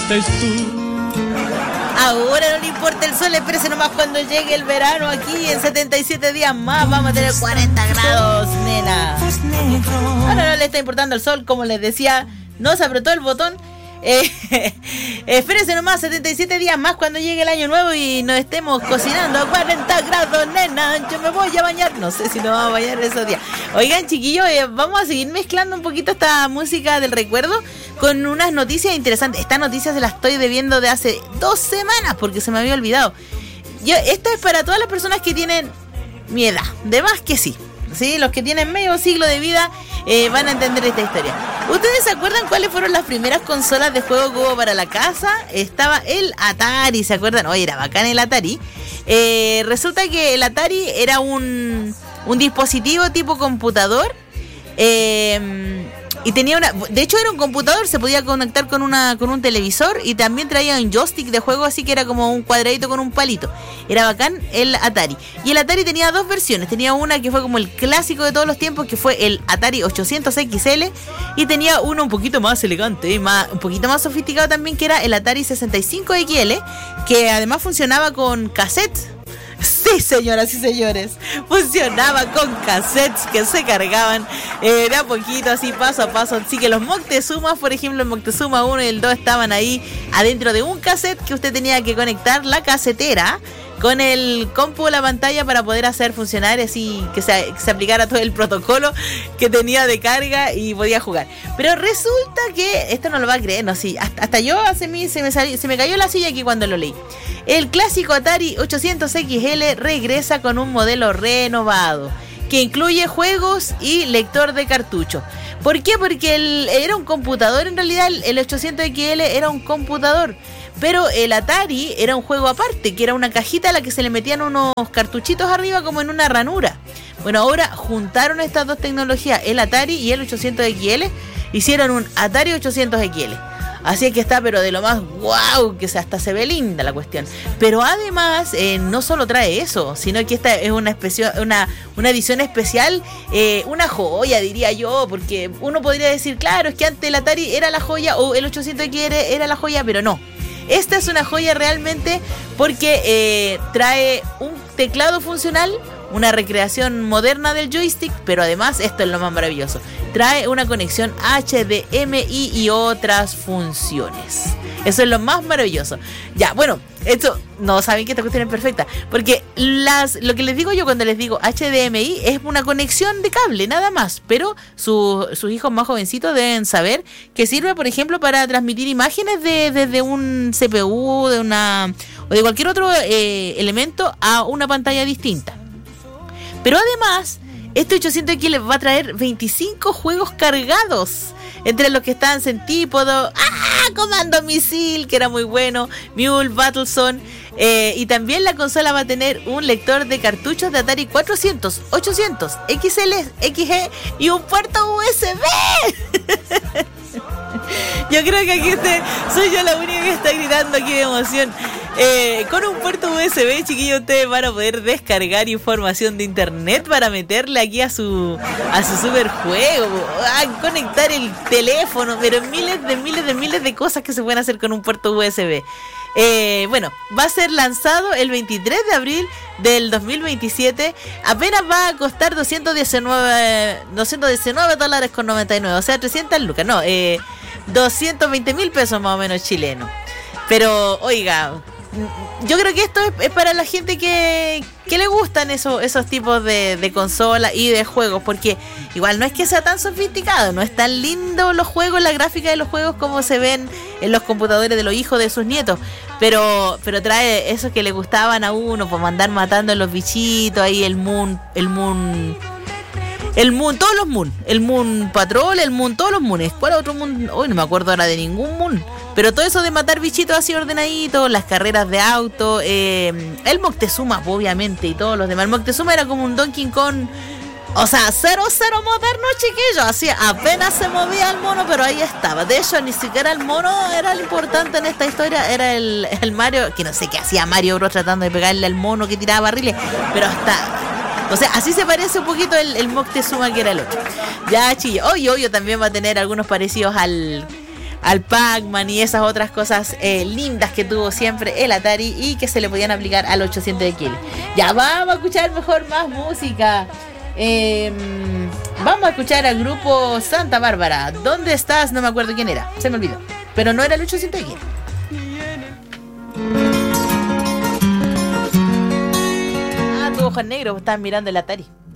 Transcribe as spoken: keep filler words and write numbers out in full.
importes tú. Ahora no le importa el sol, espérese nomás cuando llegue el verano aquí. En setenta y siete días más vamos a tener cuarenta grados, nena. Ahora no le está importando el sol, como les decía, no se apretó el botón. Eh, espérese nomás, setenta y siete días más cuando llegue el año nuevo y nos estemos cocinando a cuarenta grados, nena. Yo me voy a bañar, no sé si nos vamos a bañar esos días. Oigan, chiquillos, eh, vamos a seguir mezclando un poquito esta música del recuerdo con unas noticias interesantes. Estas noticias se las estoy debiendo de hace dos semanas porque se me había olvidado. Yo, esto es para todas las personas que tienen mi edad, de más que sí. Sí, los que tienen medio siglo de vida eh, van a entender esta historia. ¿Ustedes se acuerdan cuáles fueron las primeras consolas de juego que hubo para la casa? Estaba el Atari, ¿se acuerdan? Oye, era bacán el Atari. Eh, resulta que el Atari era un, un dispositivo tipo computador. Eh, y tenía una, de hecho era un computador, se podía conectar con una con un televisor y también traía un joystick de juego, así que era como un cuadradito con un palito. Era bacán el Atari. Y el Atari tenía dos versiones, tenía una que fue como el clásico de todos los tiempos, que fue el Atari ochocientos X L, y tenía uno un poquito más elegante, más, un poquito más sofisticado también, que era el Atari sesenta y cinco X L, que además funcionaba con cassette. Sí, señoras y señores, funcionaba con cassettes que se cargaban eh, de a poquito, así paso a paso. Así que los Moctezuma, por ejemplo, el Moctezuma uno y el dos estaban ahí adentro de un cassette que usted tenía que conectar la casetera con el compu o la pantalla para poder hacer funcionar, así que se, que se aplicara todo el protocolo que tenía de carga y podía jugar. Pero resulta que, esto no lo va a creer, no, sí, hasta, hasta yo hace mí, se, me salió, se me cayó la silla aquí cuando lo leí. El clásico Atari ochocientos X L regresa con un modelo renovado que incluye juegos y lector de cartucho. ¿Por qué? Porque el, era un computador, en realidad el, el ochocientos X L era un computador. Pero el Atari era un juego aparte, que era una cajita a la que se le metían unos cartuchitos arriba como en una ranura. Bueno, ahora juntaron estas dos tecnologías, el Atari y el ochocientos X L, hicieron un Atari ochocientos X L. Así es que está, pero de lo más guau, que hasta se ve linda la cuestión. Pero además, eh, no solo trae eso, sino que esta es una especio, una, una edición especial, eh, una joya, diría yo, porque uno podría decir, claro, es que antes el Atari era la joya o el ochocientos X L era la joya, pero no. Esta es una joya realmente porque eh, trae un teclado funcional, una recreación moderna del joystick, pero además, esto es lo más maravilloso, trae una conexión H D M I y otras funciones. Eso es lo más maravilloso. Ya, bueno, esto, no saben que esta cuestión es perfecta, porque las, lo que les digo yo cuando les digo H D M I es una conexión de cable, nada más, pero su, sus hijos más jovencitos deben saber que sirve, por ejemplo, para transmitir imágenes de, desde un C P U, de una o de cualquier otro eh, elemento a una pantalla distinta. Pero además, este ochocientos X L va a traer veinticinco juegos cargados, entre los que están Centípodo, ¡ah! Comando Misil, que era muy bueno, Mule, Battlezone, eh, y también la consola va a tener un lector de cartuchos de Atari cuatrocientos, ochocientos, X L, X G y un puerto U S B. Yo creo que aquí este, soy yo la única que está gritando aquí de emoción. Eh, con un puerto U S B, chiquillos, ustedes van a poder descargar información de internet para meterle aquí a su a su super juego, a conectar el teléfono, pero miles de miles de miles de cosas que se pueden hacer con un puerto U S B. Eh, bueno, va a ser lanzado el veintitrés de abril del dos mil veintisiete. Apenas va a costar doscientos diecinueve dólares con noventa y nueve, o sea, trescientas lucas, no, eh, doscientos veinte mil pesos más o menos chilenos. Pero, oiga, yo creo que esto es, es para la gente que, que le gustan esos, esos tipos de, de consolas y de juegos, porque igual no es que sea tan sofisticado, no es tan lindo los juegos, la gráfica de los juegos como se ven en los computadores de los hijos de sus nietos, pero pero trae esos que le gustaban a uno, por andar matando a los bichitos, ahí el Moon, el Moon... El Moon, todos los Moon, el Moon Patrol, el Moon, todos los Moones. ¿Cuál otro Moon? Uy, no me acuerdo ahora de ningún Moon. Pero todo eso de matar bichitos así ordenaditos, las carreras de auto, eh, el Moctezuma, obviamente, y todos los demás. El Moctezuma era como un Donkey Kong, o sea, cero cero moderno, chiquillo. Así apenas se movía el mono, pero ahí estaba. De hecho, ni siquiera el mono era lo importante en esta historia, era el, el Mario, que no sé qué hacía Mario Bros tratando de pegarle al mono que tiraba barriles, pero hasta... O sea, así se parece un poquito el, el Moctezuma que era el otro. Ya, chillo. Hoy Hoyo también va a tener algunos parecidos al al Pac-Man y esas otras cosas eh, lindas que tuvo siempre el Atari y que se le podían aplicar al ochocientos X L. Ya vamos a escuchar mejor más música. Eh, vamos a escuchar al grupo Santa Bárbara. ¿Dónde estás? No me acuerdo quién era, se me olvidó. Pero no era el ochocientos X L. Ah, tu ojos negros, estaban mirando el Atari.